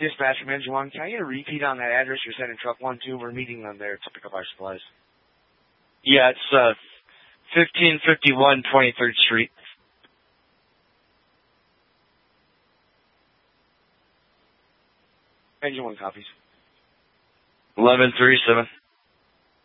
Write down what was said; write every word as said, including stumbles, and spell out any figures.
Dispatcher Manager one, can I get a repeat on that address you're sending truck one to? We're meeting them there to pick up our supplies. Yeah, it's uh, fifteen fifty-one twenty-third Street. Engine one copies. eleven thirty-seven.